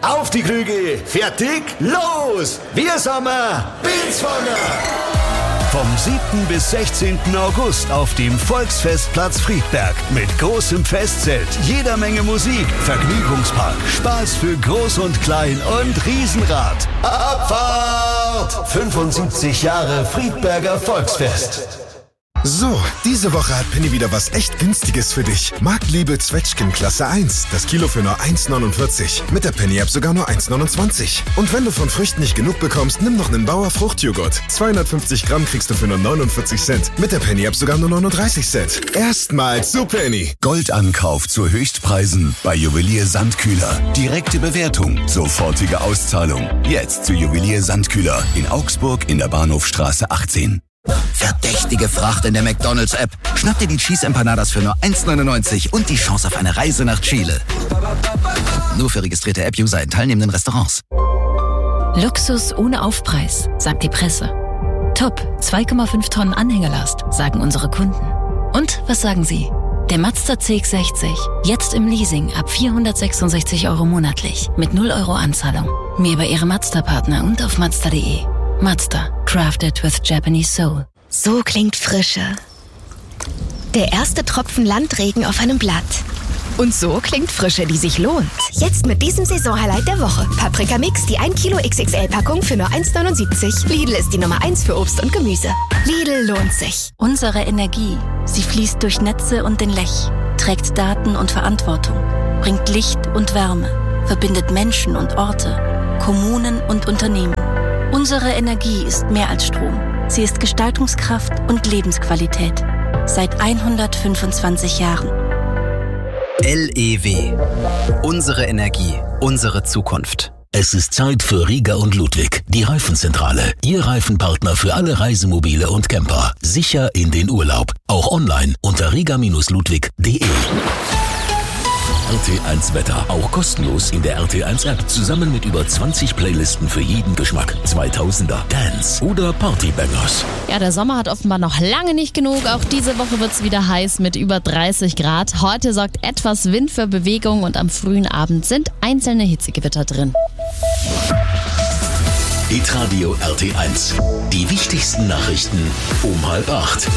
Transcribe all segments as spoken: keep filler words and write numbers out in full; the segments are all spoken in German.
auf die Krüge, fertig, los! Wir sind Bildswanger! Vom siebten bis sechzehnten August auf dem Volksfestplatz Friedberg mit großem Festzelt, jeder Menge Musik, Vergnügungspark, Spaß für Groß und Klein und Riesenrad. Abfahrt! fünfundsiebzig Jahre Friedberger Volksfest. So, diese Woche hat Penny wieder was echt Günstiges für dich. Marktliebe Zwetschgen Klasse eins. Das Kilo für nur eins neunundvierzig. Mit der Penny-App sogar nur eins neunundzwanzig. Und wenn du von Früchten nicht genug bekommst, nimm noch einen Bauer Fruchtjoghurt. zweihundertfünfzig Gramm kriegst du für nur neunundvierzig Cent. Mit der Penny-App sogar nur neununddreißig Cent. Erstmals zu Penny. Goldankauf zu Höchstpreisen bei Juwelier Sandkühler. Direkte Bewertung, sofortige Auszahlung. Jetzt zu Juwelier Sandkühler in Augsburg in der Bahnhofstraße achtzehn. Verdächtige Fracht in der McDonald's-App. Schnapp dir die Cheese Empanadas für nur eins neunundneunzig und die Chance auf eine Reise nach Chile. Nur für registrierte App-User in teilnehmenden Restaurants. Luxus ohne Aufpreis, sagt die Presse. Top, zwei Komma fünf Tonnen Anhängerlast, sagen unsere Kunden. Und was sagen Sie? Der Mazda C X sechzig, jetzt im Leasing ab vierhundertsechsundsechzig Euro monatlich, mit null Euro Anzahlung. Mehr bei Ihrem Mazda-Partner und auf Mazda punkt de. Mazda, crafted with Japanese soul. So klingt Frische. Der erste Tropfen Landregen auf einem Blatt. Und so klingt Frische, die sich lohnt. Jetzt mit diesem Saisonhighlight der Woche. Paprika Mix, die ein Kilo X X L-Packung für nur eins neunundsiebzig. Lidl ist die Nummer eins für Obst und Gemüse. Lidl lohnt sich. Unsere Energie, sie fließt durch Netze und den Lech, trägt Daten und Verantwortung, bringt Licht und Wärme, verbindet Menschen und Orte, Kommunen und Unternehmen. Unsere Energie ist mehr als Strom. Sie ist Gestaltungskraft und Lebensqualität. Seit hundertfünfundzwanzig Jahren. L E W. Unsere Energie, unsere Zukunft. Es ist Zeit für Rieger und Ludwig, die Reifenzentrale. Ihr Reifenpartner für alle Reisemobile und Camper. Sicher in den Urlaub. Auch online unter rieger Ludwig punkt de. R T eins Wetter, auch kostenlos in der R T eins App, zusammen mit über zwanzig Playlisten für jeden Geschmack. zweitausender, Dance oder Partybangers. Ja, der Sommer hat offenbar noch lange nicht genug. Auch diese Woche wird es wieder heiß mit über dreißig Grad. Heute sorgt etwas Wind für Bewegung und am frühen Abend sind einzelne Hitzegewitter drin. Hitradio R T eins. Die wichtigsten Nachrichten um halb acht.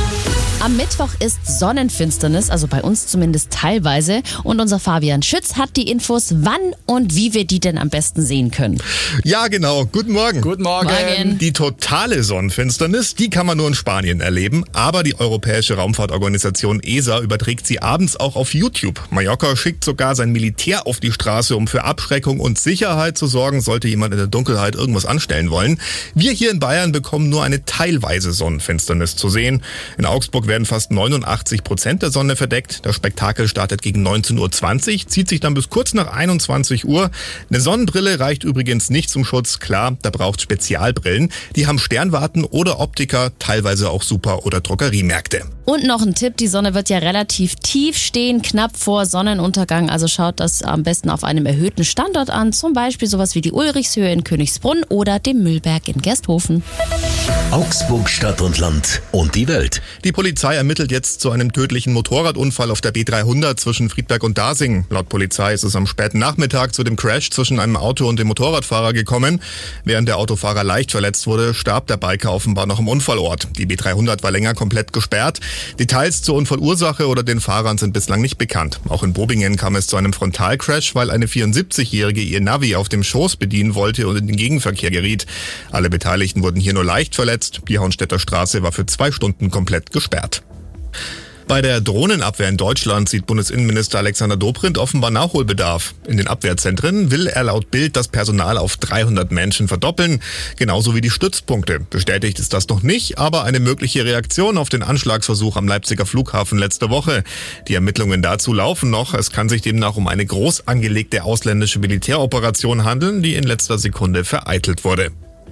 Am Mittwoch ist Sonnenfinsternis, also bei uns zumindest teilweise. Und unser Fabian Schütz hat die Infos, wann und wie wir die denn am besten sehen können. Ja, genau. Guten Morgen. Guten Morgen. Morgen. Die totale Sonnenfinsternis, die kann man nur in Spanien erleben. Aber die Europäische Raumfahrtorganisation E S A überträgt sie abends auch auf YouTube. Mallorca schickt sogar sein Militär auf die Straße, um für Abschreckung und Sicherheit zu sorgen, sollte jemand in der Dunkelheit irgendwas anstellen wollen. Wir hier in Bayern bekommen nur eine teilweise Sonnenfinsternis zu sehen. In Augsburg werden fast neunundachtzig Prozent der Sonne verdeckt. Das Spektakel startet gegen neunzehn Uhr zwanzig, zieht sich dann bis kurz nach einundzwanzig Uhr. Eine Sonnenbrille reicht übrigens nicht zum Schutz. Klar, da braucht Spezialbrillen. Die haben Sternwarten oder Optiker, teilweise auch Super- oder Drogeriemärkte. Und noch ein Tipp, die Sonne wird ja relativ tief stehen, knapp vor Sonnenuntergang. Also schaut das am besten auf einem erhöhten Standort an, zum Beispiel sowas wie die Ulrichshöhe in Königsbrunn oder dem Mühlberg in Gersthofen. Augsburg, Stadt und Land und die Welt. Die Polizei ermittelt jetzt zu einem tödlichen Motorradunfall auf der B dreihundert zwischen Friedberg und Dasing. Laut Polizei ist es am späten Nachmittag zu dem Crash zwischen einem Auto und dem Motorradfahrer gekommen. Während der Autofahrer leicht verletzt wurde, starb der Biker offenbar noch am Unfallort. Die B dreihundert war länger komplett gesperrt. Details zur Unfallursache oder den Fahrern sind bislang nicht bekannt. Auch in Bobingen kam es zu einem Frontalcrash, weil eine vierundsiebzigjährige ihr Navi auf dem Schoß bedienen wollte und in den Gegenverkehr geriet. Alle Beteiligten wurden hier nur leicht verletzt. Die Hauenstädter Straße war für zwei Stunden komplett gesperrt. Bei der Drohnenabwehr in Deutschland sieht Bundesinnenminister Alexander Dobrindt offenbar Nachholbedarf. In den Abwehrzentren will er laut Bild das Personal auf dreihundert Menschen verdoppeln, genauso wie die Stützpunkte. Bestätigt ist das noch nicht, aber eine mögliche Reaktion auf den Anschlagsversuch am Leipziger Flughafen letzte Woche. Die Ermittlungen dazu laufen noch. Es kann sich demnach um eine groß angelegte ausländische Militäroperation handeln, die in letzter Sekunde vereitelt wurde.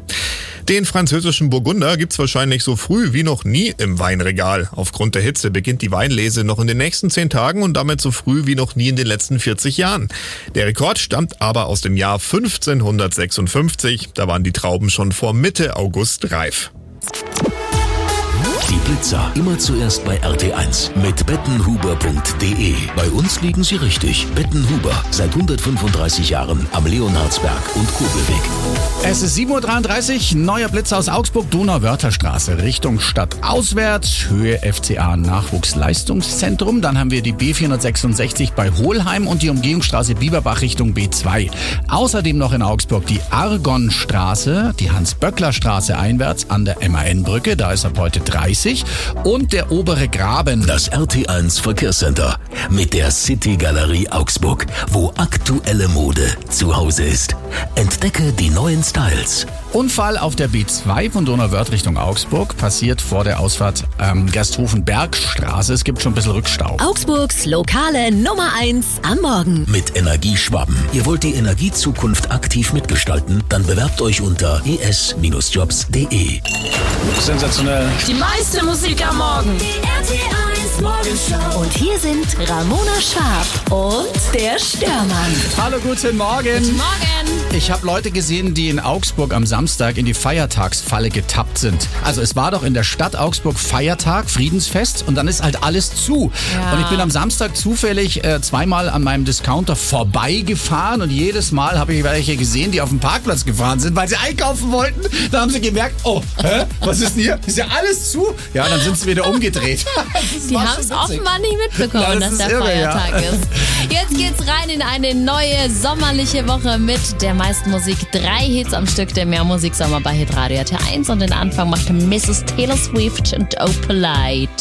Den französischen Burgunder gibt's wahrscheinlich so früh wie noch nie im Weinregal. Aufgrund der Hitze beginnt die Weinlese noch in den nächsten zehn Tagen und damit so früh wie noch nie in den letzten vierzig Jahren. Der Rekord stammt aber aus dem Jahr fünfzehnhundertsechsundfünfzig. Da waren die Trauben schon vor Mitte August reif. Die Blitzer immer zuerst bei R T eins mit bettenhuber punkt de. Bei uns liegen Sie richtig. Bettenhuber, seit hundertfünfunddreißig Jahren am Leonhardsberg und Kurbelweg. Es ist sieben Uhr dreiunddreißig, neuer Blitzer aus Augsburg, Donauwörtherstraße, Richtung Stadt auswärts, Höhe F C A Nachwuchsleistungszentrum. Dann haben wir die B vierhundertsechsundsechzig bei Hohlheim und die Umgehungsstraße Bieberbach Richtung B zwei. Außerdem noch in Augsburg die Argonstraße, die Hans-Böckler-Straße einwärts an der M A N-Brücke, da ist ab heute dreißig. Und der obere Graben. Das R T eins Verkehrscenter mit der City Galerie Augsburg, wo aktuelle Mode zu Hause ist. Entdecke die neuen Styles. Unfall auf der B zwei von Donauwörth Richtung Augsburg, passiert vor der Ausfahrt ähm, Gersthofen-Bergstraße. Es gibt schon ein bisschen Rückstau. Augsburgs lokale Nummer eins am Morgen. Mit Energieschwaben. Ihr wollt die Energiezukunft aktiv mitgestalten? Dann bewerbt euch unter e s Bindestrich jobs punkt de. Sensationell. Die meiste Musik am Morgen. Die R T eins Morgenshow. Und hier sind Ramona Schwab und der Störmann. Hallo, guten Morgen. Guten Morgen. Ich habe Leute gesehen, die in Augsburg am Samstag in die Feiertagsfalle getappt sind. Also es war doch in der Stadt Augsburg Feiertag, Friedensfest und dann ist halt alles zu. Ja. Und ich bin am Samstag zufällig äh, zweimal an meinem Discounter vorbeigefahren und jedes Mal habe ich welche gesehen, die auf dem Parkplatz gefahren sind, weil sie einkaufen wollten. Da haben sie gemerkt, oh, hä? Was ist denn hier? Ist ja alles zu? Ja, dann sind sie wieder umgedreht. Die haben es offenbar nicht mitbekommen, Ja, das dass ist der irre, Feiertag ja. ist. Jetzt geht's rein in eine neue sommerliche Woche mit der meisten Musik. Drei Hits am Stück, der Mehrmusiksommer bei Hitradio R T eins und den Anfang macht Misses Taylor Swift und Opalite.